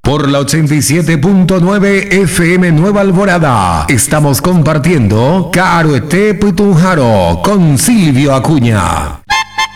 Por la 87.9 FM Nueva Alvorada, estamos compartiendo Caroete Putunjaro con Silvio Acuña.